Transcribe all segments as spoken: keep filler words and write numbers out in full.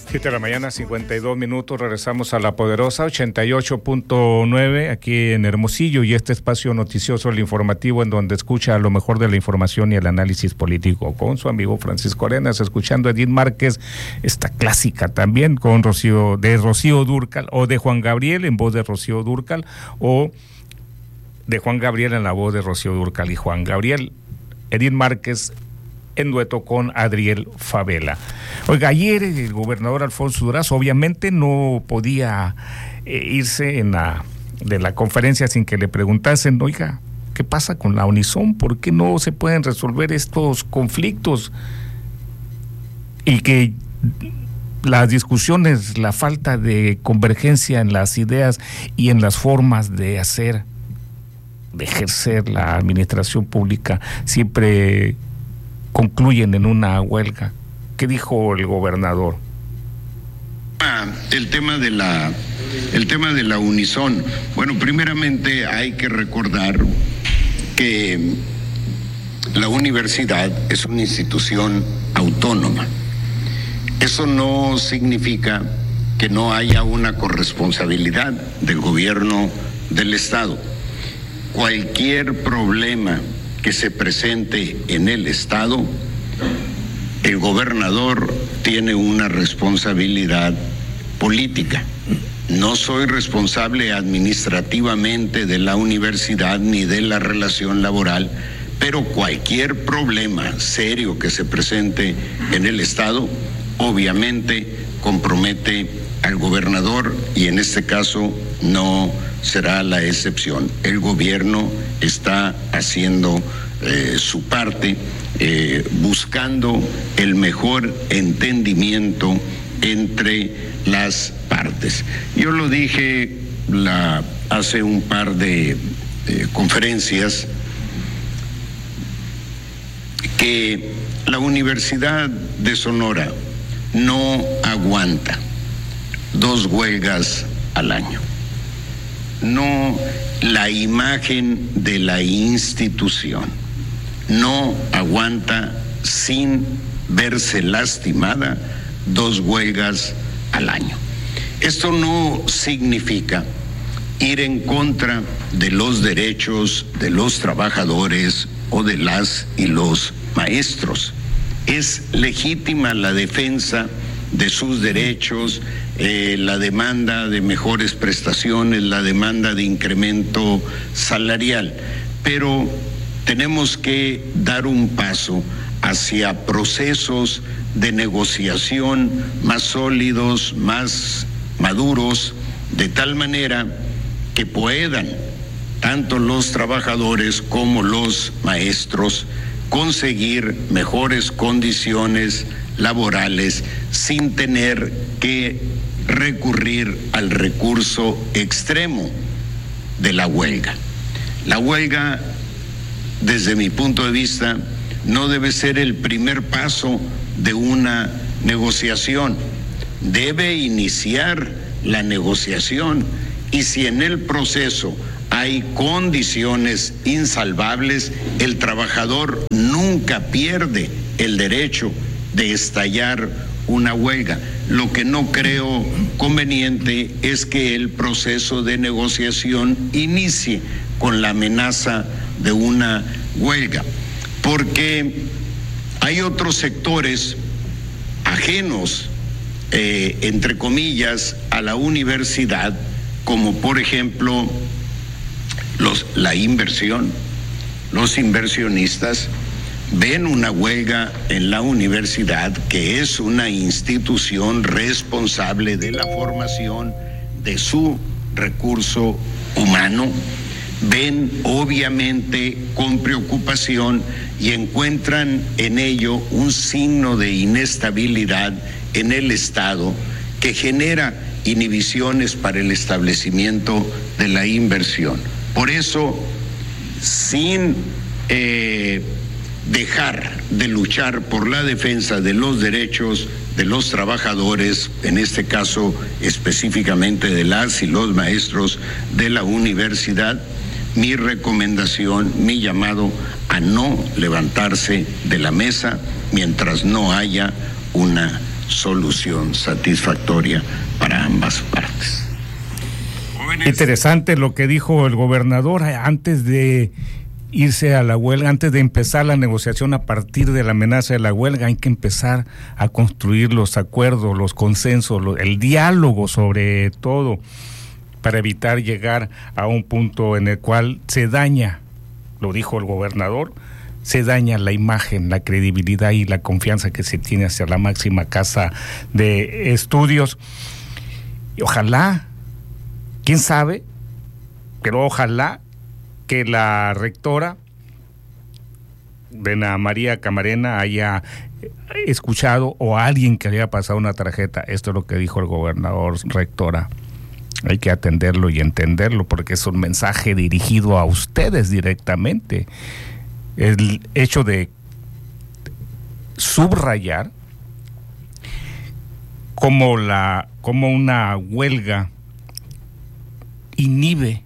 Siete de la mañana, cincuenta y dos minutos, regresamos a La Poderosa, ochenta y ocho punto nueve, aquí en Hermosillo, y este espacio noticioso, el informativo, en donde escucha lo mejor de la información y el análisis político, con su amigo Francisco Arenas, escuchando a Edith Márquez, esta clásica también, con Rocío, de Rocío Dúrcal, o de Juan Gabriel, en voz de Rocío Dúrcal, o de Juan Gabriel en la voz de Rocío Dúrcal y Juan Gabriel, Edith Márquez, en dueto con Adriel Favela. Oiga, ayer el gobernador Alfonso Durazo obviamente no podía eh, irse en la, de la conferencia sin que le preguntasen, oiga, ¿qué pasa con la Unison? ¿Por qué no se pueden resolver estos conflictos? Y que las discusiones, la falta de convergencia en las ideas y en las formas de hacer, de ejercer la administración pública, siempre concluyen en una huelga. ¿Qué dijo el gobernador? Ah, el tema de la el tema de la Unison. Bueno, primeramente hay que recordar que la universidad es una institución autónoma. Eso no significa que no haya una corresponsabilidad del gobierno del Estado. Cualquier problema que se presente en el Estado, el gobernador tiene una responsabilidad política. No soy responsable administrativamente de la universidad ni de la relación laboral, pero cualquier problema serio que se presente en el Estado, obviamente compromete al gobernador, y en este caso no será la excepción. El gobierno está haciendo eh, su parte, eh, buscando el mejor entendimiento entre las partes. Yo lo dije la, hace un par de eh, conferencias, que la Universidad de Sonora no aguanta dos huelgas al año. No, la imagen de la institución no aguanta, sin verse lastimada, dos huelgas al año. Esto no significa ir en contra de los derechos de los trabajadores o de las y los maestros. Es legítima la defensa de sus derechos, eh, la demanda de mejores prestaciones, la demanda de incremento salarial, pero tenemos que dar un paso hacia procesos de negociación más sólidos, más maduros, de tal manera que puedan tanto los trabajadores como los maestros conseguir mejores condiciones laborales sin tener que recurrir al recurso extremo de la huelga. La huelga, desde mi punto de vista, no debe ser el primer paso de una negociación. Debe iniciar la negociación, y si en el proceso hay condiciones insalvables, el trabajador nunca pierde el derecho de estallar una huelga. Lo que no creo conveniente es que el proceso de negociación inicie con la amenaza de una huelga, porque hay otros sectores ajenos, eh, entre comillas, a la universidad, como por ejemplo los, la inversión. Los inversionistas ven una huelga en la universidad, que es una institución responsable de la formación de su recurso humano, ven obviamente con preocupación y encuentran en ello un signo de inestabilidad en el Estado que genera inhibiciones para el establecimiento de la inversión. Por eso, sin eh, dejar de luchar por la defensa de los derechos de los trabajadores, en este caso específicamente de las y los maestros de la universidad, mi recomendación, mi llamado a no levantarse de la mesa mientras no haya una solución satisfactoria para ambas partes. Interesante lo que dijo el gobernador antes de irse a la huelga, antes de empezar la negociación a partir de la amenaza de la huelga. Hay que empezar a construir los acuerdos, los consensos, lo, el diálogo sobre todo, para evitar llegar a un punto en el cual se daña, lo dijo el gobernador, se daña la imagen, la credibilidad y la confianza que se tiene hacia la máxima casa de estudios. Y ojalá, quién sabe, pero ojalá que la rectora Ana María Camarena haya escuchado, o alguien que le haya pasado una tarjeta. Esto es lo que dijo el gobernador, rectora. Hay que atenderlo y entenderlo, porque es un mensaje dirigido a ustedes directamente. El hecho de subrayar como la como una huelga inhibe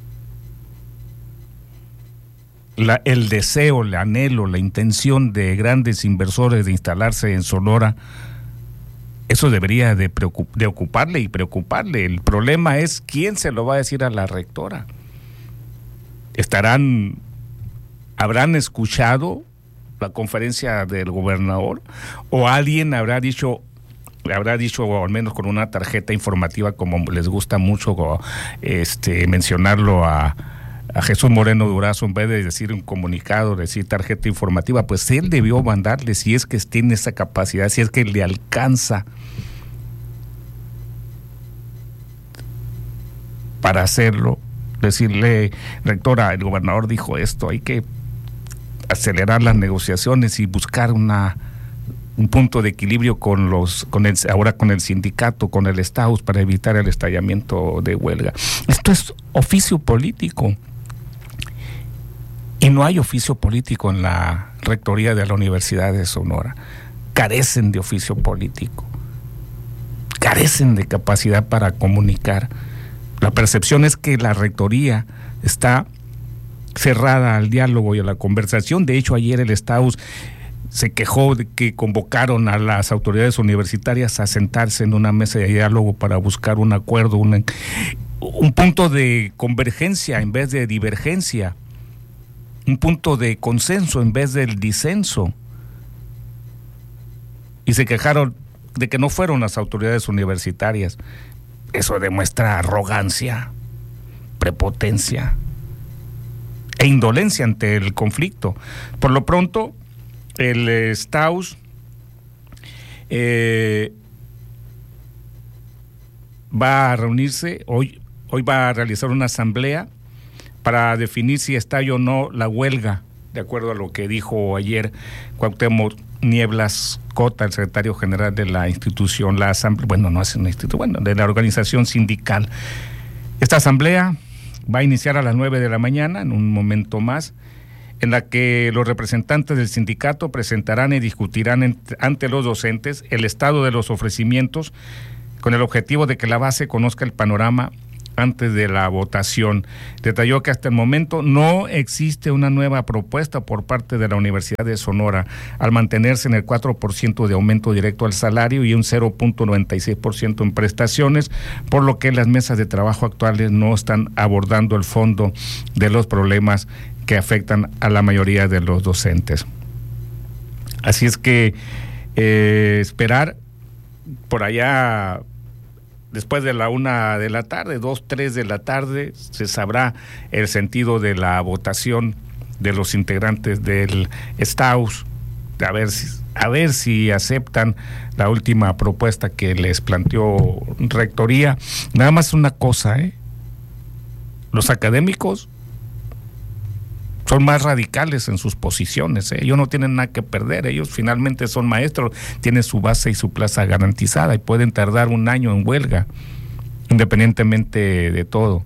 La, el deseo, el anhelo, la intención de grandes inversores de instalarse en Sonora, eso debería de, preocup, de ocuparle y preocuparle. El problema es quién se lo va a decir a la rectora. ¿Estarán, habrán escuchado la conferencia del gobernador? ¿O alguien habrá dicho, habrá dicho, o al menos con una tarjeta informativa, como les gusta mucho este, mencionarlo a... a Jesús Moreno Durazo, en vez de decir un comunicado, decir tarjeta informativa, pues él debió mandarle, si es que tiene esa capacidad, si es que le alcanza para hacerlo, decirle, rectora, el gobernador dijo esto, hay que acelerar las negociaciones y buscar una un punto de equilibrio con los con el ahora con el sindicato, con el Estaus, para evitar el estallamiento de huelga. Esto es oficio político. Y no hay oficio político en la rectoría de la Universidad de Sonora. Carecen de oficio político. Carecen de capacidad para comunicar. La percepción es que la rectoría está cerrada al diálogo y a la conversación. De hecho, ayer el Estaus se quejó de que convocaron a las autoridades universitarias a sentarse en una mesa de diálogo para buscar un acuerdo, una, un punto de convergencia en vez de divergencia, un punto de consenso en vez del disenso. Y se quejaron de que no fueron las autoridades universitarias. Eso demuestra arrogancia, prepotencia e indolencia ante el conflicto. Por lo pronto, el Estaus eh, va a reunirse, hoy, hoy va a realizar una asamblea para definir si estalla o no la huelga, de acuerdo a lo que dijo ayer Cuauhtémoc Nieblas Cota, el secretario general de la institución, la asamblea, bueno, no es una institución, bueno, de la organización sindical. Esta asamblea va a iniciar a las nueve de la mañana, en un momento más, en la que los representantes del sindicato presentarán y discutirán en, ante los docentes el estado de los ofrecimientos, con el objetivo de que la base conozca el panorama antes de la votación. Detalló que hasta el momento no existe una nueva propuesta por parte de la Universidad de Sonora, al mantenerse en el cuatro por ciento de aumento directo al salario y un cero punto noventa y seis por ciento en prestaciones, por lo que las mesas de trabajo actuales no están abordando el fondo de los problemas que afectan a la mayoría de los docentes. Así es que eh, esperar por allá. Después de la una de la tarde, dos, tres de la tarde, se sabrá el sentido de la votación de los integrantes del Estaus, a ver si, a ver si aceptan la última propuesta que les planteó Rectoría. Nada más una cosa, ¿eh? Los académicos son más radicales en sus posiciones, ¿eh? Ellos no tienen nada que perder, ellos finalmente son maestros, tienen su base y su plaza garantizada y pueden tardar un año en huelga, independientemente de todo.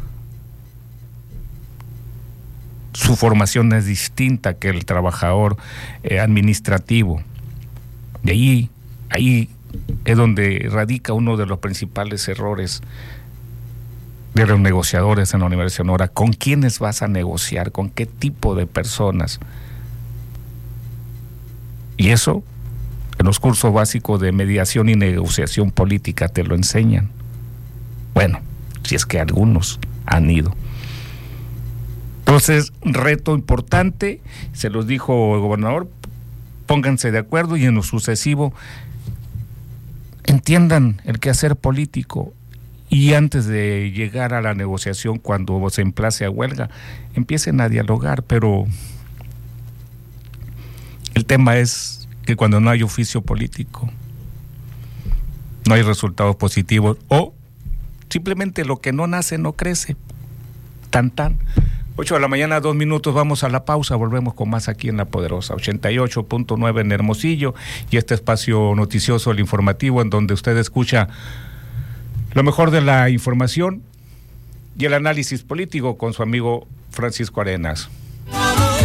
Su formación es distinta que el trabajador eh, administrativo. De ahí, ahí es donde radica uno de los principales errores de los negociadores en la Universidad de Sonora. ¿Con quiénes vas a negociar? ¿Con qué tipo de personas? Y eso En los cursos básicos de mediación y negociación política te lo enseñan. Bueno, si es que algunos han ido. Entonces, reto importante, se los dijo el gobernador, pónganse de acuerdo y en lo sucesivo entiendan el quehacer político y antes de llegar a la negociación, cuando se emplace a huelga, empiecen a dialogar, pero el tema es que cuando no hay oficio político, no hay resultados positivos, o simplemente lo que no nace no crece. Tan tan. ocho de la mañana, dos minutos, vamos a la pausa, volvemos con más aquí en La Poderosa, ochenta y ocho punto nueve en Hermosillo, y este espacio noticioso, el informativo, en donde usted escucha lo mejor de la información y el análisis político con su amigo Francisco Arenas.